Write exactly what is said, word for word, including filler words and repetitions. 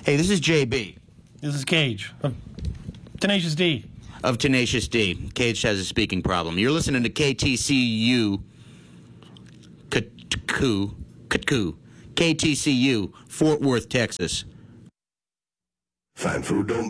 Hey, this is J B. This is Cage of Tenacious D. Of Tenacious D. Cage has a speaking problem. You're listening to K T C U. Katku. Katku. K T C U, Fort Worth, Texas. Fine food don't